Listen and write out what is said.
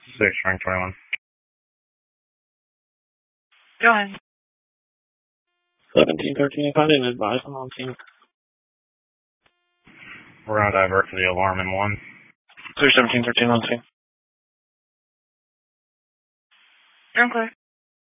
6, rank 21. Go ahead. 1713, if I didn't advise, I'm on scene. We're going to divert to the alarm in 1. Clear 1713 on scene. Okay.